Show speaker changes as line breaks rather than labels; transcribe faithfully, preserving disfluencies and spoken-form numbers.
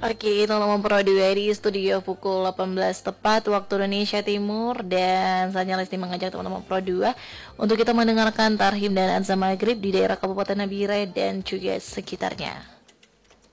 Oke, itu Lomang Pro dua di studio pukul delapan belas tepat waktu Indonesia Timur. Dan saya Lesti mengajak teman-teman Pro dua untuk kita mendengarkan tarhim dan azan maghrib di daerah Kabupaten Nabire dan juga sekitarnya.